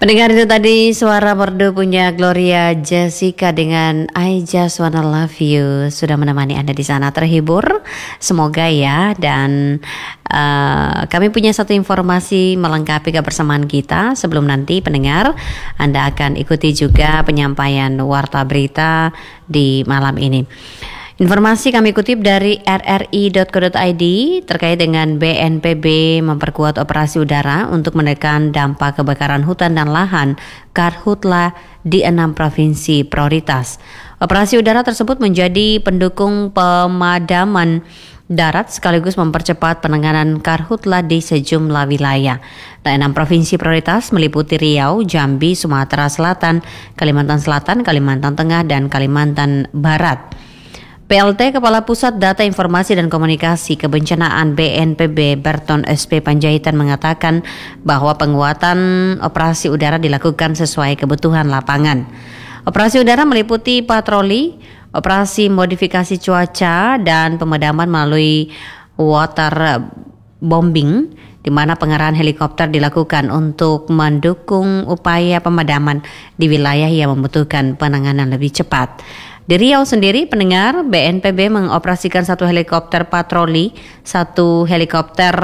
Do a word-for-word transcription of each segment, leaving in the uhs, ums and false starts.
Pendengar, itu tadi suara merdu punya Gloria Jessica dengan I Just Wanna Love You. Sudah menemani Anda di sana, terhibur? Semoga ya. Dan uh, kami punya satu informasi melengkapi kebersamaan kita. Sebelum nanti pendengar, Anda akan ikuti juga penyampaian warta berita di malam ini. Informasi kami kutip dari r r i dot co dot i d terkait dengan B N P B memperkuat operasi udara untuk menekan dampak kebakaran hutan dan lahan Karhutla di enam provinsi prioritas. Operasi udara tersebut menjadi pendukung pemadaman darat sekaligus mempercepat penanganan Karhutla di sejumlah wilayah. Nah, enam provinsi prioritas meliputi Riau, Jambi, Sumatera Selatan, Kalimantan Selatan, Kalimantan Tengah, dan Kalimantan Barat. P L T Kepala Pusat Data Informasi dan Komunikasi Kebencanaan B N P B Berton S P Panjaitan mengatakan bahwa penguatan operasi udara dilakukan sesuai kebutuhan lapangan. Operasi udara meliputi patroli, operasi modifikasi cuaca, dan pemadaman melalui water bombing, di mana pengerahan helikopter dilakukan untuk mendukung upaya pemadaman di wilayah yang membutuhkan penanganan lebih cepat. Di Riau sendiri, pendengar, B N P B mengoperasikan satu helikopter patroli, satu helikopter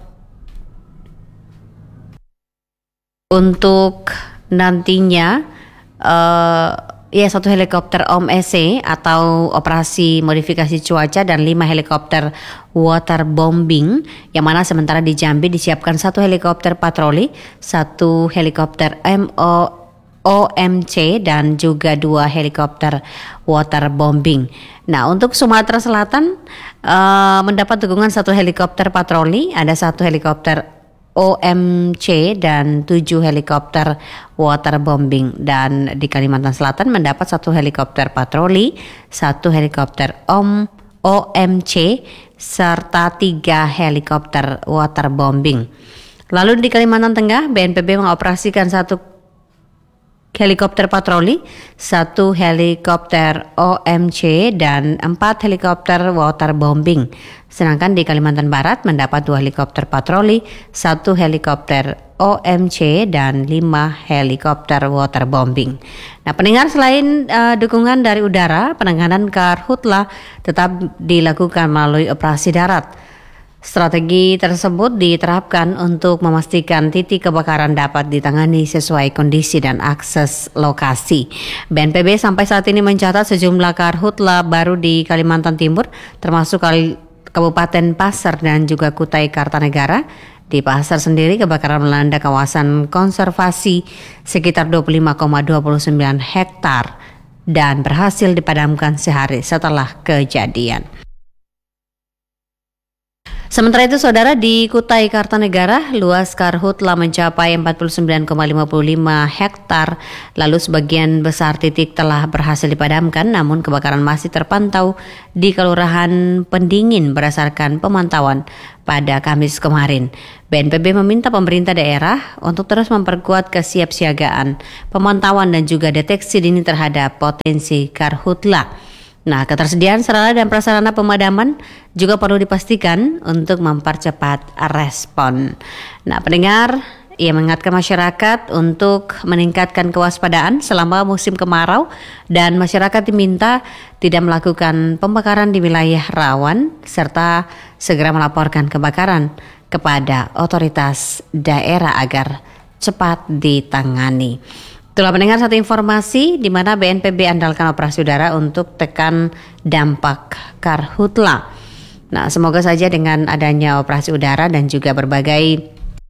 untuk nantinya, uh, ya satu helikopter O M S C atau operasi modifikasi cuaca, dan lima helikopter water bombing, yang mana sementara di Jambi disiapkan satu helikopter patroli, satu helikopter M O O M C, dan juga dua helikopter water bombing. Nah, untuk Sumatera Selatan uh, mendapat dukungan satu helikopter patroli, ada satu helikopter O M C dan tujuh helikopter water bombing. Dan di Kalimantan Selatan mendapat satu helikopter patroli, satu helikopter O M C, serta tiga helikopter water bombing. Lalu di Kalimantan Tengah, B N P B mengoperasikan satu helikopter patroli, satu helikopter O M C, dan empat helikopter water bombing. Sedangkan di Kalimantan Barat mendapat dua helikopter patroli, satu helikopter O M C, dan lima helikopter water bombing. Nah, pendengar, selain uh, dukungan dari udara, penanganan Karhutla tetap dilakukan melalui operasi darat. Strategi tersebut diterapkan untuk memastikan titik kebakaran dapat ditangani sesuai kondisi dan akses lokasi. B N P B sampai saat ini mencatat sejumlah Karhutla baru di Kalimantan Timur, termasuk Kabupaten Pasar dan juga Kutai Kartanegara. Di Pasar sendiri, kebakaran melanda kawasan konservasi sekitar dua puluh lima koma dua sembilan hektar dan berhasil dipadamkan sehari setelah kejadian. Sementara itu, saudara, di Kutai Kartanegara, luas Karhutla mencapai empat puluh sembilan koma lima lima hektar, lalu sebagian besar titik telah berhasil dipadamkan, namun kebakaran masih terpantau di Kelurahan Pendingin berdasarkan pemantauan pada Kamis kemarin. B N P B meminta pemerintah daerah untuk terus memperkuat kesiapsiagaan, pemantauan, dan juga deteksi dini terhadap potensi Karhutla. Nah, ketersediaan sarana dan prasarana pemadaman juga perlu dipastikan untuk mempercepat respon. Nah, pendengar, ia mengingatkan masyarakat untuk meningkatkan kewaspadaan selama musim kemarau, dan masyarakat diminta tidak melakukan pembakaran di wilayah rawan serta segera melaporkan kebakaran kepada otoritas daerah agar cepat ditangani. Itulah, pendengar, satu informasi di mana B N P B andalkan operasi udara untuk tekan dampak Karhutla. Nah, semoga saja dengan adanya operasi udara dan juga berbagai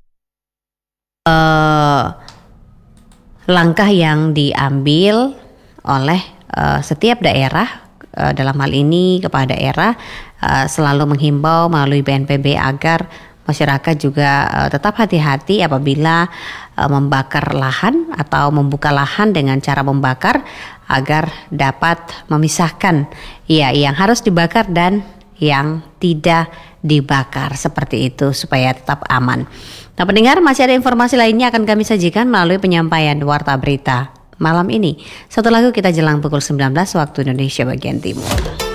uh, langkah yang diambil oleh uh, setiap daerah, uh, dalam hal ini kepala daerah uh, selalu menghimbau melalui B N P B agar masyarakat juga uh, tetap hati-hati apabila uh, membakar lahan atau membuka lahan dengan cara membakar, agar dapat memisahkan ya yang harus dibakar dan yang tidak dibakar, seperti itu supaya tetap aman. Nah, pendengar, masih ada informasi lainnya akan kami sajikan melalui penyampaian warta berita malam ini. Satu lagu kita jelang pukul sembilan belas waktu Indonesia bagian Timur.